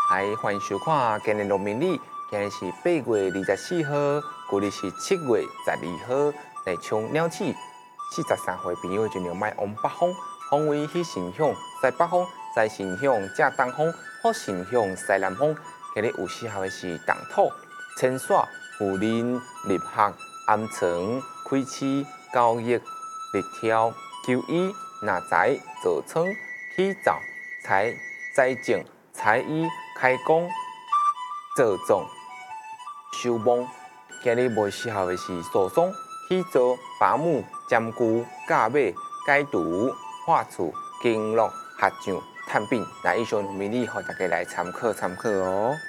来欢迎收看今日农民历，今日是8月24号，旧历是7月12号。来冲鸟鼠，43岁朋友尽量卖往北方，方位去心向西北方，再心向正东方，或心向西南方。今日有适合的是动土、清煞、富人、立学、暗床、开市、交易、立挑、求医、纳财、做仓、起灶、财政、财医、开工、做总、收梦。今日无适合的是诉讼、起诉、保姆、占据、驾马、解除、画厝、经络、合掌、探病。来以上农民历，互大家来参考哦。